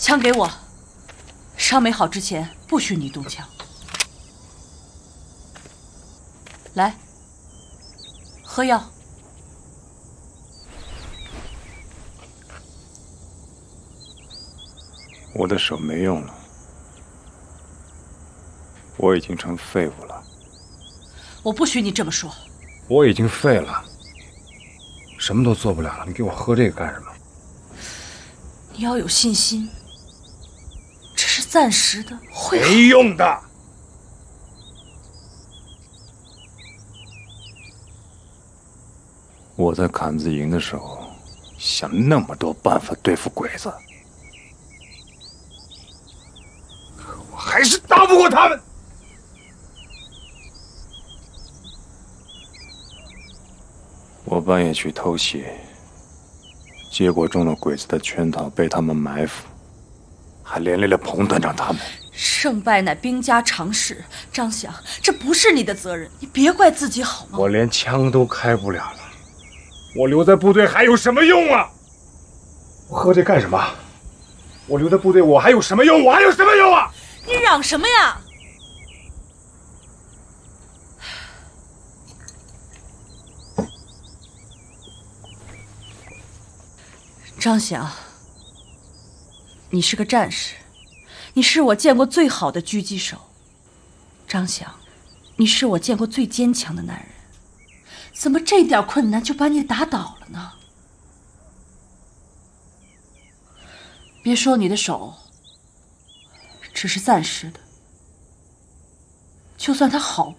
枪给我，伤没好之前不许你动枪。来，喝药。 我的手没用了，我已经成废物了。 我不许你这么说。 我已经废了，什么都做不了了，你给我喝这个干什么？ 你要有信心，这是暂时的，会好。 没用的。我在坎子营的时候，想那么多办法对付鬼子，可我还是打不过他们。我半夜去偷血，结果中了鬼子的圈套，被他们埋伏，还连累了彭团长他们。 胜败乃兵家常事，张翔，这不是你的责任，你别怪自己好吗？ 我连枪都开不了了，我留在部队还有什么用啊？我喝这干什么？我留在部队我还有什么用？我还有什么用啊？ 你嚷什么呀？张翔，你是个战士，你是我见过最好的狙击手。张翔，你是我见过最坚强的男人，怎么这点困难就把你打倒了呢？别说你的手只是暂时的，就算它好